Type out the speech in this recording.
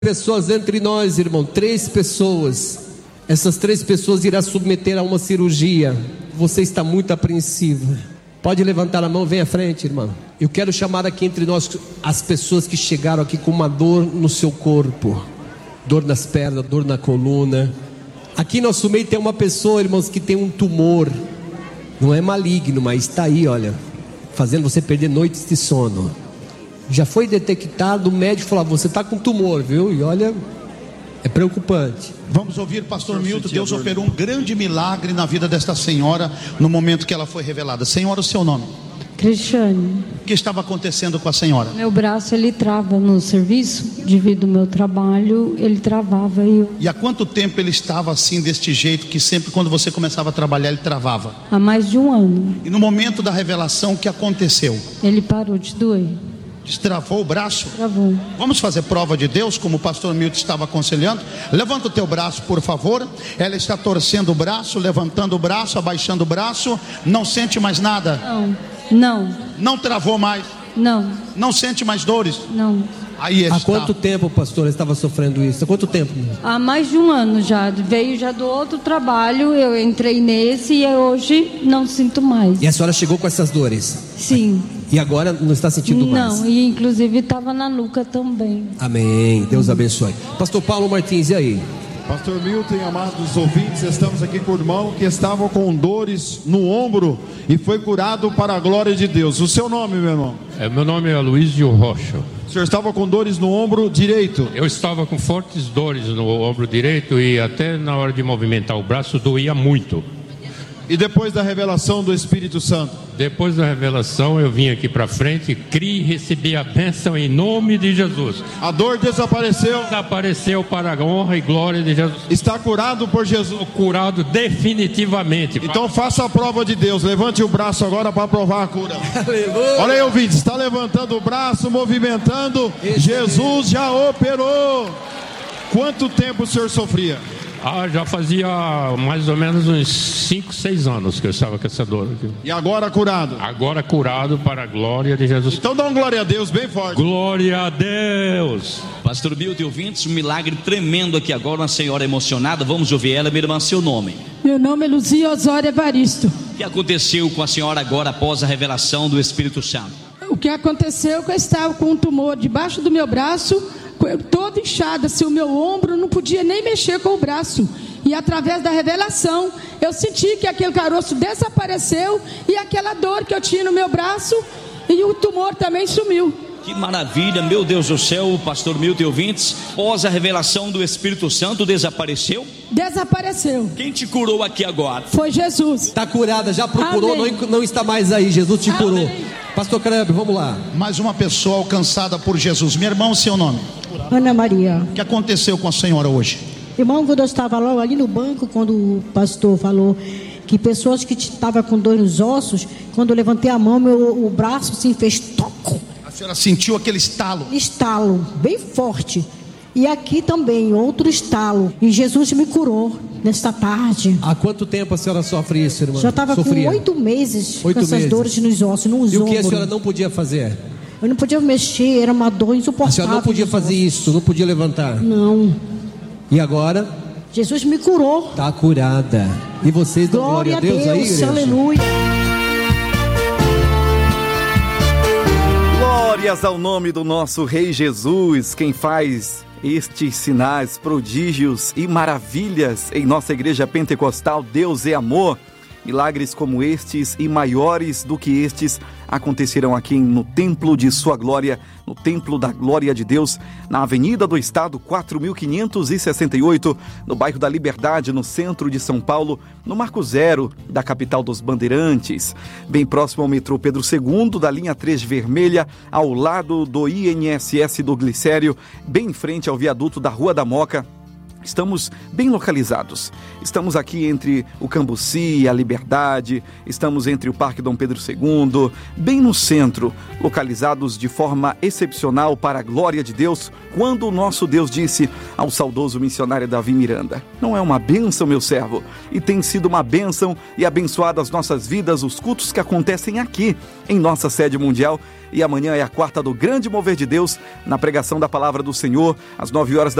pessoas entre nós, irmão, 3 pessoas. Essas 3 pessoas irão submeter a uma cirurgia. Você está muito apreensivo. Pode levantar a mão, vem à frente, irmão. Eu quero chamar aqui entre nós as pessoas que chegaram aqui com uma dor no seu corpo, dor nas pernas, dor na coluna. Aqui no nosso meio tem uma pessoa, irmãos, que tem um tumor. Não é maligno, mas está aí, olha, fazendo você perder noites de sono. Já foi detectado, o médico falou: você está com tumor, viu? E olha, é preocupante. Vamos ouvir, pastor Milton. Deus operou um grande milagre na vida desta senhora no momento que ela foi revelada. Senhora, o seu nome? Cristiane. O que estava acontecendo com a senhora? Meu braço, ele trava no serviço, devido ao meu trabalho, ele travava. E há quanto tempo ele estava assim, deste jeito, que sempre quando você começava a trabalhar, ele travava? Há mais de 1 ano. E no momento da revelação, o que aconteceu? Ele parou de doer. Destravou o braço? Travou. Vamos fazer prova de Deus, como o pastor Milton estava aconselhando. Levanta o teu braço, por favor. Ela está torcendo o braço, levantando o braço, abaixando o braço. Não sente mais nada? Não. Não travou mais? Não. Não sente mais dores? Não. Aí está. Há quanto tempo, pastor, ele estava sofrendo isso? Há quanto tempo? Há mais de 1 ano já. Veio já do outro trabalho, eu entrei nesse e hoje não sinto mais. E a senhora chegou com essas dores? Sim. E agora não está sentindo mais? Não, e inclusive estava na nuca também. Amém, Deus abençoe. Pastor Paulo Martins, e aí? Pastor Milton e amados ouvintes, estamos aqui com o irmão que estava com dores no ombro e foi curado para a glória de Deus. O seu nome, meu irmão? Meu nome é Aloysio Rocha. O senhor estava com dores no ombro direito? Eu estava com fortes dores no ombro direito e até na hora de movimentar o braço doía muito. E depois da revelação do Espírito Santo? Depois da revelação eu vim aqui para frente, criei e recebi a bênção em nome de Jesus. A dor desapareceu? Desapareceu para a honra e glória de Jesus. Está curado por Jesus? Estou curado definitivamente. Então faça a prova de Deus, levante o braço agora para provar a cura. Aleluia. Olha aí, ouvinte, está levantando o braço, movimentando. Jesus já operou. Quanto tempo o senhor sofria? Já fazia mais ou menos uns 5, 6 anos que eu estava com essa dor aqui. E agora curado? Agora curado para a glória de Jesus. Então dá um glória a Deus bem forte. Glória a Deus. Pastor Milton e ouvintes, um milagre tremendo aqui agora, uma senhora emocionada. Vamos ouvir ela. Minha irmã, seu nome? Meu nome é Luzia Osório Evaristo. O que aconteceu com a senhora agora após a revelação do Espírito Santo? O que aconteceu é que eu estava com um tumor debaixo do meu braço, todo inchado, assim, o meu ombro, não podia nem mexer com o braço. E através da revelação, eu senti que aquele caroço desapareceu e aquela dor que eu tinha no meu braço e o tumor também sumiu. Que maravilha, meu Deus do céu, pastor Milton e ouvintes. Após a revelação do Espírito Santo, desapareceu? Desapareceu. Quem te curou aqui agora? Foi Jesus. Está curada, já procurou, não está mais aí, Jesus te curou. Pastor Kleber, vamos lá. Mais uma pessoa alcançada por Jesus. Meu irmão, o seu nome? Ana Maria. O que aconteceu com a senhora hoje? Irmão, quando eu estava logo ali no banco, quando o pastor falou que pessoas que estavam com dor nos ossos, quando eu levantei a mão, o braço assim fez toco. A senhora sentiu aquele estalo? Estalo, bem forte. E aqui também, outro estalo. E Jesus me curou nesta tarde. Há quanto tempo a senhora sofre isso, irmã? Já estava com 8 meses com essas dores nos ossos, nos ombros. E o que a senhora não podia fazer? Eu não podia mexer, era uma dor insuportável. A senhora não podia fazer isso, não podia levantar? Não. E agora? Jesus me curou. Está curada. E vocês dão glória a Deus aí, igreja? Aleluia. Glórias ao nome do nosso Rei Jesus, quem faz estes sinais, prodígios e maravilhas em nossa igreja pentecostal. Deus é amor. Milagres como estes e maiores do que estes acontecerão aqui no Templo de Sua Glória, no Templo da Glória de Deus, na Avenida do Estado 4568, no bairro da Liberdade, no centro de São Paulo, no Marco Zero da capital dos Bandeirantes, bem próximo ao metrô Pedro II, da linha 3 vermelha, ao lado do INSS do Glicério, bem em frente ao viaduto da Rua da Moca, Estamos bem localizados. Estamos aqui entre o Cambuci e a Liberdade, estamos entre o Parque Dom Pedro II, bem no centro, localizados de forma excepcional para a glória de Deus, quando o nosso Deus disse ao saudoso missionário Davi Miranda: não é uma bênção, meu servo? E tem sido uma bênção e abençoado as nossas vidas, os cultos que acontecem aqui em nossa sede mundial. E amanhã é a quarta do grande mover de Deus, na pregação da palavra do Senhor, às 9 horas da